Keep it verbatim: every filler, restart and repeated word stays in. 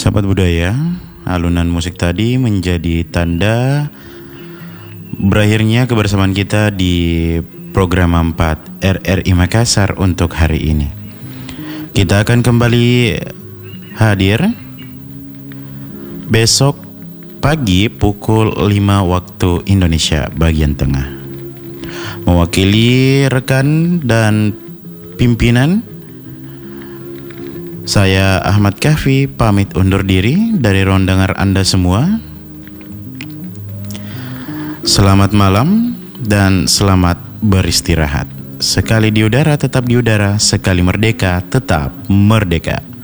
Sahabat budaya, alunan musik tadi menjadi tanda berakhirnya kebersamaan kita di program empat R R I Makassar untuk hari ini. Kita akan kembali hadir besok pagi pukul lima waktu Indonesia bagian tengah. Mewakili rekan dan pimpinan, saya Ahmad Kahfi pamit undur diri dari ruang dengar Anda semua. Selamat malam dan selamat beristirahat. Sekali di udara tetap di udara, sekali merdeka tetap merdeka.